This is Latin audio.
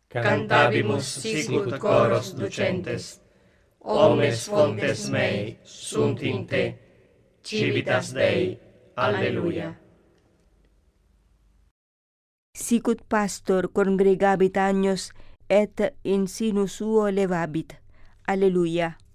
cantabimus sicut coros ducentes, omnes fontes mei sunt in te, civitas Dei. Alleluia. Sicut pastor congregabit agnos et in sinus suo levabit. Alleluia.